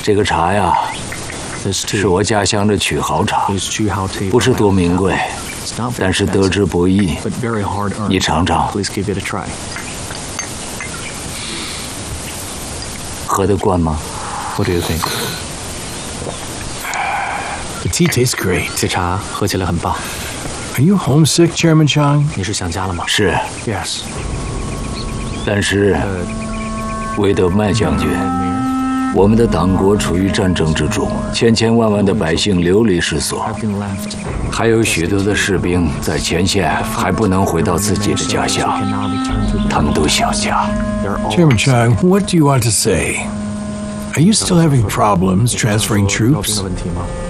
这个茶呀，是我家乡的曲豪茶，不是多名贵，但是得之不易。你尝尝，喝得惯吗 What do you think? The tea tastes great. 这茶喝起来很棒。 Are you homesick, Chairman Chang? 你是想家了吗？ 是， Yes. 但是，韦德曼将军，我们的党国处于战争之中，千千万万的百姓流离失所，还有许多的士兵在前线还不能回到自己的家乡，他们都想家。 Chairman Chang, what do you want to say? Are you still having problems transferring troops? 问题吗？